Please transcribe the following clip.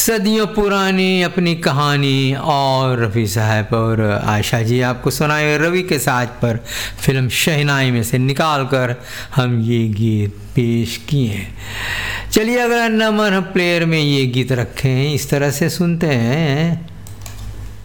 सदियों पुरानी अपनी कहानी और रफ़ी साहब और आयशा जी आपको सुनाए रवि के साज पर फिल्म शहनाई में से निकाल कर हम ये गीत पेश किए। चलिए अगला नंबर प्लेयर में ये गीत रखे हैं, इस तरह से सुनते हैं।